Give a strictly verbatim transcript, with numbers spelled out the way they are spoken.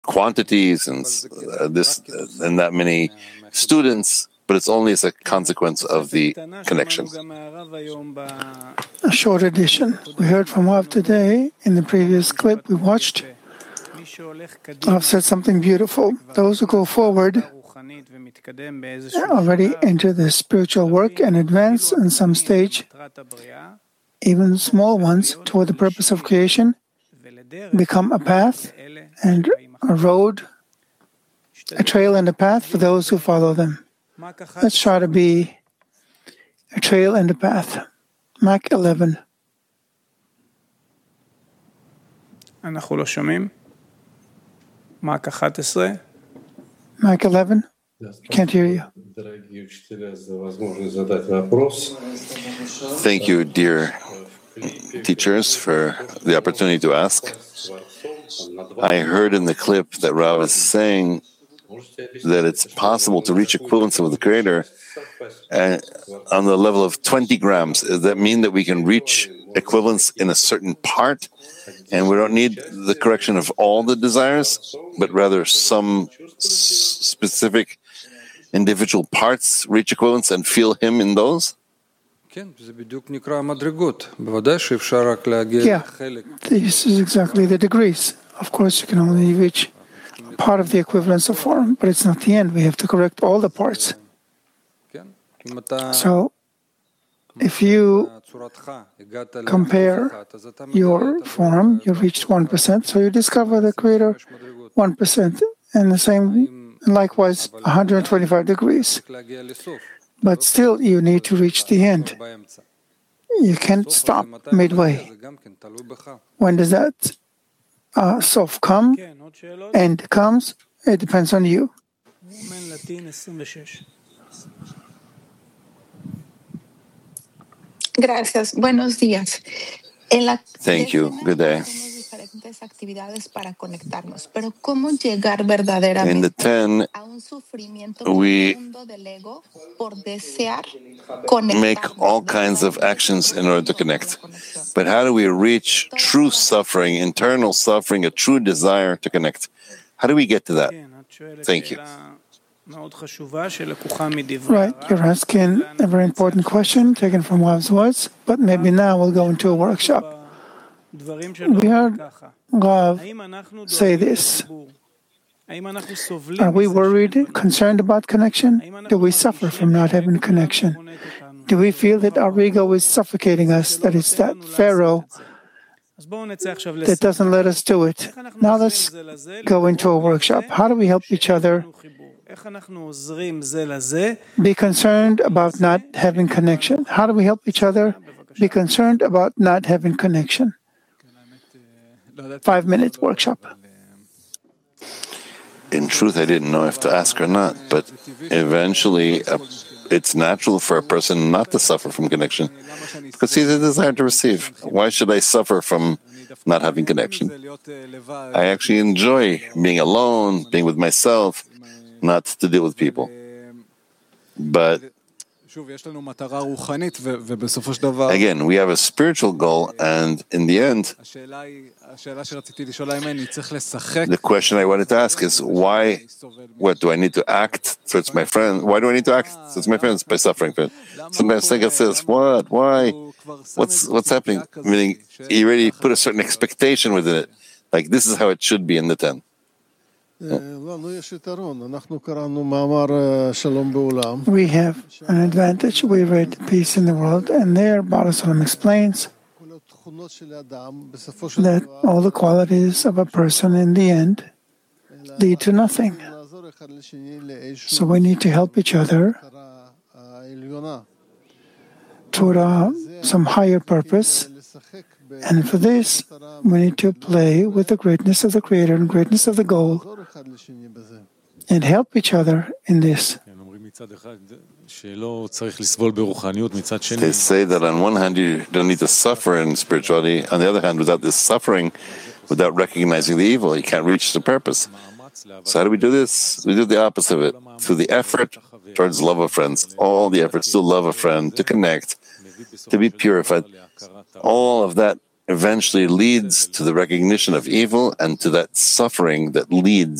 quantities and uh, this uh, and that many students, but it's only as a consequence of the connection. A short edition. We heard from Rav today. In the previous clip we watched, Rav said something beautiful. Those who go forward already enter the spiritual work and advance in some stage, even small ones, toward the purpose of creation, become a path and a road, a trail and a path for those who follow them. Let's try to be a trail and a path. Mach eleven. אנחנו לא שומעים? Mach eleven? Mach eleven? Can't hear you. Thank you, dear teachers, for the opportunity to ask. I heard in the clip that Rav is saying that it's possible to reach equivalence with the Creator uh, on the level of twenty grams. Does that mean that we can reach equivalence in a certain part, and we don't need the correction of all the desires, but rather some s- specific individual parts reach equivalence and feel Him in those? Yeah, this is exactly the degrees. Of course, you can only reach part of the equivalence of form, but it's not the end. We have to correct all the parts. So, if you compare your form, you reached one percent, so you discover the Creator one percent, and the same, likewise, one hundred twenty-five degrees. But still, you need to reach the end. You can't stop midway. When does that uh, sof come? End comes? It depends on you. Gracias. Buenos días. En la Thank you. Good day. diferentes actividades para conectarnos, pero cómo llegar verdaderamente In the ten, a un sufrimiento we profundo del ego por desear make all kinds of actions in order to connect. But how do we reach true suffering, internal suffering, a true desire to connect? How do we get to that? Thank you. Right, you're asking a very important question taken from Rav's words, but maybe now we'll go into a workshop. We heard Rav say this. Are we worried, concerned about connection? Do we suffer from not having connection? Do we feel that our ego is suffocating us, that it's that Pharaoh that doesn't let us do it? Now let's go into a workshop. How do we help each other be concerned about not having connection? How do we help each other be concerned about not having connection? Five-minute workshop. In truth, I didn't know if to ask or not, but eventually uh, it's natural for a person not to suffer from connection because he has a desire to receive. Why should I suffer from not having connection? I actually enjoy being alone, being with myself, not to deal with people. But again, we have a spiritual goal, and in the end, the question I wanted to ask is why, what do I need to act towards my friend? Why do I need to act towards my friends by suffering from it? Sometimes Sega says, what, why, what's what's happening? Meaning, he already put a certain expectation within it. Like, this is how it should be in the ten. We have an advantage. We read Peace in the World, and there Baal HaSulam explains that all the qualities of a person in the end lead to nothing. So we need to help each other toward uh, some higher purpose. And for this, we need to play with the greatness of the Creator and greatness of the goal and help each other in this. They say that on one hand, you don't need to suffer in spirituality. On the other hand, without this suffering, without recognizing the evil, you can't reach the purpose. So how do we do this? We do the opposite of it. Through the effort towards love of friends, all the efforts to love a friend, to connect, to be purified, all of that eventually leads to the recognition of evil and to that suffering that leads